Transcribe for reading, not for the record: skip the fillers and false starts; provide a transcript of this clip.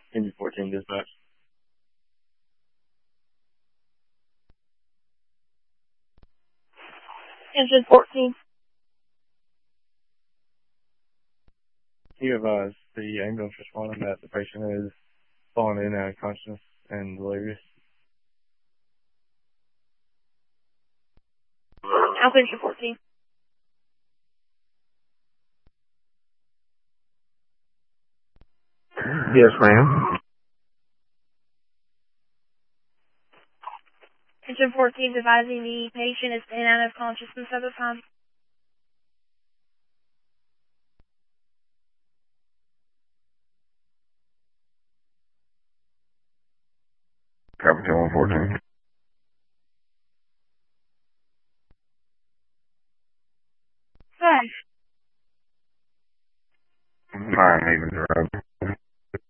Engine 14 dispatch. Engine 14. You advise the ambulance responding that the patient is falling in out of consciousness and delirious. Alpha Engine 14. Yes, ma'am. Engine 14 is advising the patient is in and out of consciousness at the time. Copy 114. Five. 9 even drug.